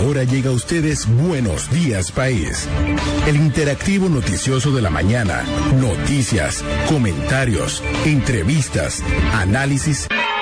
Ahora llega a ustedes Buenos Días País, el interactivo noticioso de la mañana. Noticias, comentarios, entrevistas, análisis